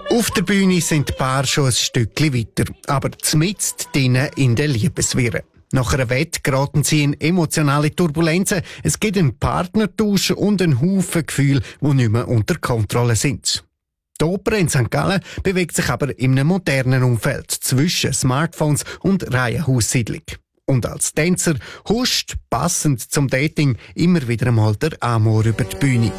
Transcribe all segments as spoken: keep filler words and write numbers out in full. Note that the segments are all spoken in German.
Auf der Bühne sind die Paare schon ein Stückchen weiter, aber zmitzt drinnen in der Liebeswirre. Nach einer Wette geraten sie in emotionale Turbulenzen. Es gibt einen Partnertausch und einen Haufen Gefühle, die nicht mehr unter Kontrolle sind. Die Oper in Sankt Gallen bewegt sich aber in einem modernen Umfeld zwischen Smartphones und Reihenhaussiedlung. Und als Tänzer huscht, passend zum Dating, immer wieder einmal der Amor über die Bühne.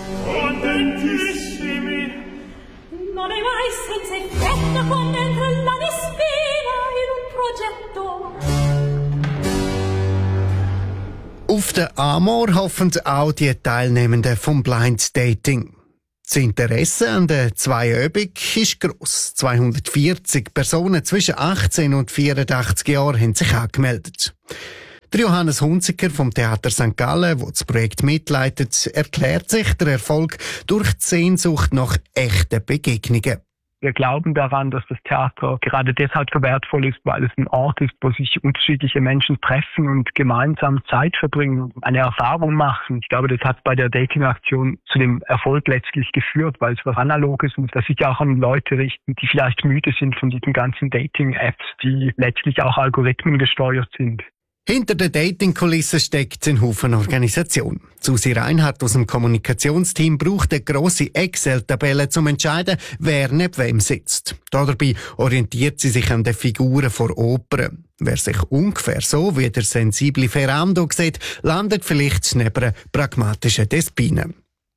Auf den Amor hoffen auch die Teilnehmenden vom Blind Dating. Das Interesse an der Zwei-Übung ist gross. zweihundertvierzig Personen zwischen achtzehn und vierundachtzig Jahren haben sich angemeldet. Der Johannes Hunziker vom Theater Sankt Gallen, der das Projekt mitleitet, erklärt sich der Erfolg durch die Sehnsucht nach echten Begegnungen. Wir glauben daran, dass das Theater gerade deshalb so wertvoll ist, weil es ein Ort ist, wo sich unterschiedliche Menschen treffen und gemeinsam Zeit verbringen und eine Erfahrung machen. Ich glaube, das hat bei der Dating-Aktion zu dem Erfolg letztlich geführt, weil es was Analoges ist und dass sich auch an Leute richten, die vielleicht müde sind von diesen ganzen Dating-Apps, die letztlich auch Algorithmen gesteuert sind. Hinter der Dating-Kulisse steckt ein Haufen Organisation. Susi Reinhardt aus dem Kommunikationsteam braucht eine grosse Excel-Tabelle, um zu entscheiden, wer neben wem sitzt. Dabei orientiert sie sich an den Figuren vor Opern. Wer sich ungefähr so wie der sensible Ferrando sieht, landet vielleicht neben einer pragmatischen Despina.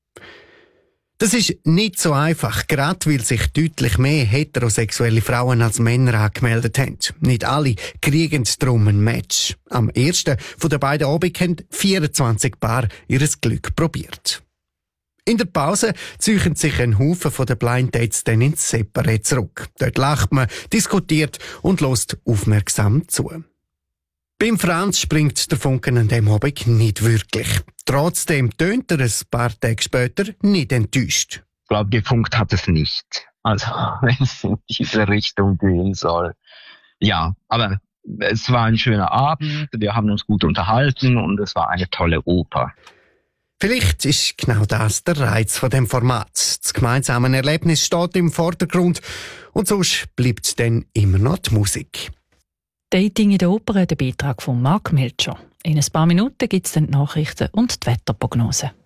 Das ist nicht so einfach, gerade weil sich deutlich mehr heterosexuelle Frauen als Männer angemeldet haben. Nicht alle kriegen darum ein Match. Am ersten von den beiden Abend haben vierundzwanzig Paare ihr Glück probiert. In der Pause ziehen sich ein Haufen von den Blind Dates dann ins Separé zurück. Dort lacht man, diskutiert und hört aufmerksam zu. Beim Franz springt der Funken an dem Abend nicht wirklich. Trotzdem tönt er ein paar Tage später nicht enttäuscht. Ich glaube, gefunkt hat es nicht. Also, wenn es in diese Richtung gehen soll. Ja, aber es war ein schöner Abend, wir haben uns gut unterhalten und es war eine tolle Oper. Vielleicht ist genau das der Reiz von dem Format. Das gemeinsame Erlebnis steht im Vordergrund und sonst bleibt dann immer noch die Musik. Dating in der Oper, der Beitrag von Marc Melcher. In ein paar Minuten gibt es dann die Nachrichten und die Wetterprognose.